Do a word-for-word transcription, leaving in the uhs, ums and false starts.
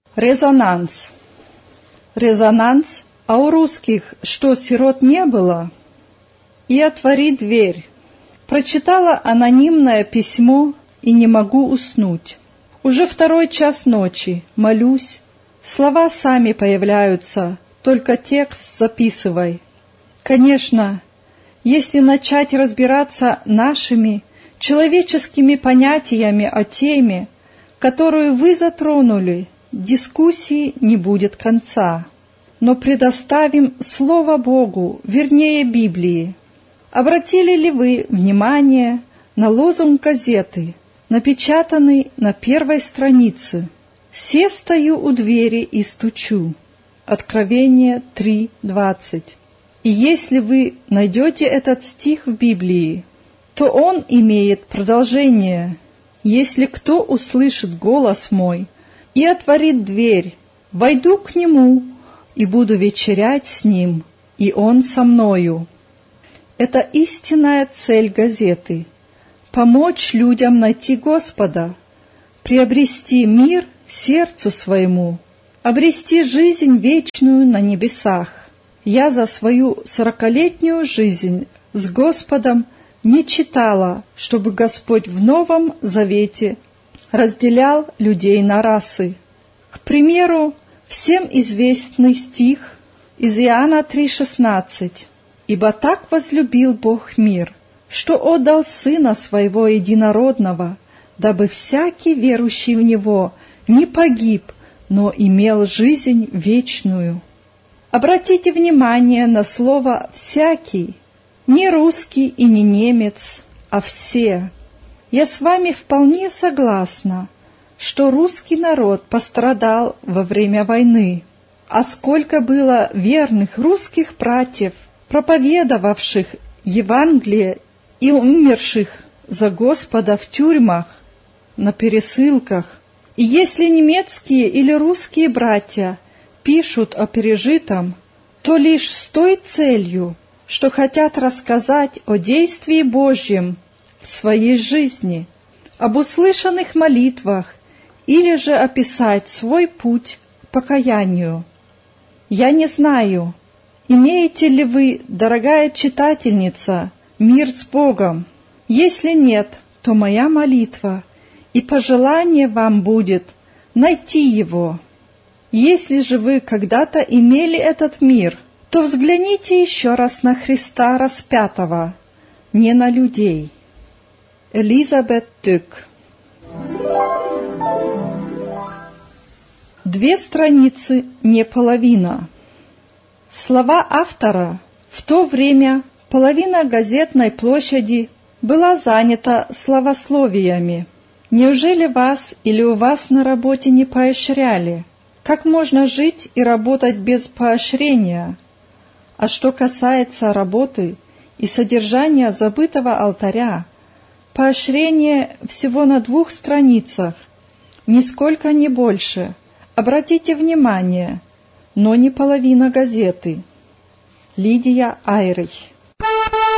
Резонанс. Резонанс, а у русских что, сирот не было? И отвори дверь. Прочитала анонимное письмо и не могу уснуть. Уже второй час ночи, молюсь. Слова сами появляются, только текст записывай. Конечно, если начать разбираться нашими человеческими понятиями о теме, которую вы затронули, дискуссии не будет конца. Но предоставим Слово Богу, вернее Библии. Обратили ли вы внимание на лозунг газеты, напечатанный на первой странице? «Се стою у двери и стучу». Откровение три двадцать. И если вы найдете этот стих в Библии, то он имеет продолжение. «Если кто услышит голос мой и отворит дверь, войду к нему и буду вечерять с ним, и он со мною». Это истинная цель газеты – помочь людям найти Господа, приобрести мир сердцу своему, обрести жизнь вечную на небесах. Я за свою сорокалетнюю жизнь с Господом не читала, чтобы Господь в Новом Завете разделял людей на расы. К примеру, всем известный стих из Иоанна три шестнадцать. «Ибо так возлюбил Бог мир, что отдал Сына Своего Единородного, дабы всякий верующий в Него не погиб, но имел жизнь вечную». Обратите внимание на слово «всякий», не русский и не немец, а все. Я с вами вполне согласна, что русский народ пострадал во время войны, а сколько было верных русских братьев, проповедовавших Евангелие и умерших за Господа в тюрьмах, на пересылках. И если немецкие или русские братья пишут о пережитом, то лишь с той целью, что хотят рассказать о действии Божьем в своей жизни, об услышанных молитвах или же описать свой путь к покаянию. Я не знаю, имеете ли вы, дорогая читательница, мир с Богом? Если нет, то моя молитва и пожелание вам будет найти его. Если же вы когда-то имели этот мир, то взгляните еще раз на Христа распятого, не на людей. Элизабет Тюк. Две страницы не половина. Слова автора: в то время половина газетной площади была занята словословиями. Неужели вас или у вас на работе не поощряли? Как можно жить и работать без поощрения? А что касается работы и содержания забытого алтаря, поощрение всего на двух страницах, нисколько не больше. Обратите внимание, но не половина газеты. Лидия Айрих.